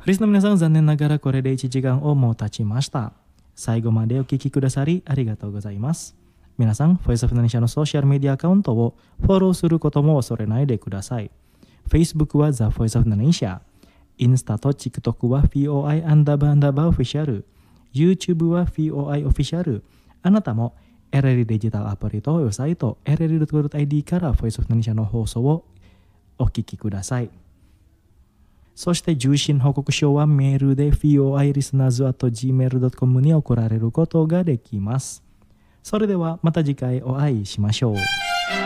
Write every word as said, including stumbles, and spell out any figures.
リスの皆さん、残念ながらこれでいちじかんをもう経ちました。最後までお聞きくださりありがとうございます。皆さん、ボイスオブインドネシアのソーシャルメディアアカウントをフォローすることも恐れないでください。Facebook は The Voice of Indonesia、インスタと TikTok は ブイオーアイ アンダーバーアンダーバーオフィシャル、YouTube は ブイオーアイ オフィシャル。あなたも エルエル デジタルアプリとウェブサイト エルエル ドットコム ドット アイディー から Voice of Indonesia の放送をお聞きください。そして受信報告書はメールで ブイオーアイ リスナーズ アット ジーメール ドットコム に送られることができます。それではまた次回お会いしましょう。